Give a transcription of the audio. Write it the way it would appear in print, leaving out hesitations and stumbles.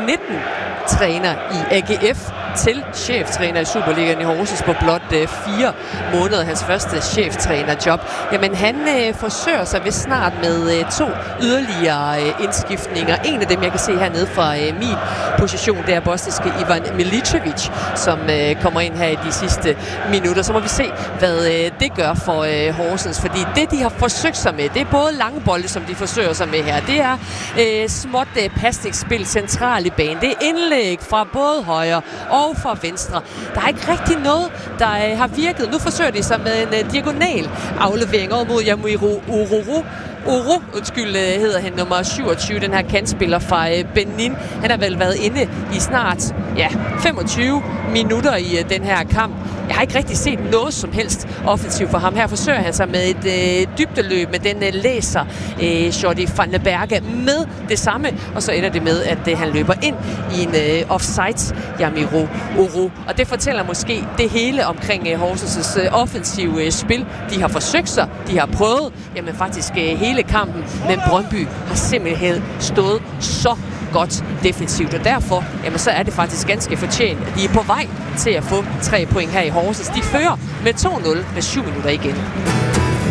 U19-træner i AGF til cheftræner i Superligaen i Horsens på blot 4 måneder, hans første cheftrænerjob. Jamen, han forsøger sig vist snart med 2 yderligere indskiftninger. En af dem, jeg kan se hernede fra min position, det er bosniske Ivan Milicevic, som kommer ind her i de sidste minutter. Så må vi se, hvad det gør for Horsens, fordi det, de har forsøgt sig med, det er både lange bolde, som de forsøger sig med her. Det er småt pasningsspil centralt i banen. Det er indlæg fra både højre og fra venstre. Der er ikke rigtig noget, der har virket. Nu forsøger de sig med en diagonal aflevering over mod Yamiro Oro, hedder han, nummer 27, den her kantspiller fra Benin. Han har vel været inde i snart 25 minutter i den her kamp. Jeg har ikke rigtig set noget som helst offensivt for ham. Her forsøger han sig med et dybdeløb, med den læser Jordi van den Berge med det samme, og så ender det med, at han løber ind i en offside, Yamiro Oro. Og det fortæller måske det hele omkring Horsens' offensive spil. De har forsøgt sig, de har prøvet, jamen faktisk hele kampen, men Brøndby har simpelthen stået så godt defensivt, og derfor jamen, så er det faktisk ganske fortjent, at de er på vej til at få 3 point her i Horsens. De fører med 2-0 med 7 minutter igen.